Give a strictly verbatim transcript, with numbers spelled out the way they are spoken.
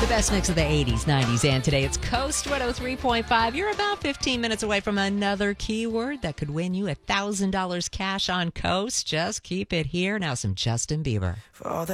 The best mix of the eighties, nineties, and today. It's Coast one oh three point five. You're about fifteen minutes away from another keyword that could win you one thousand dollars cash on Coast. Just keep it here. Now some Justin Bieber. For all that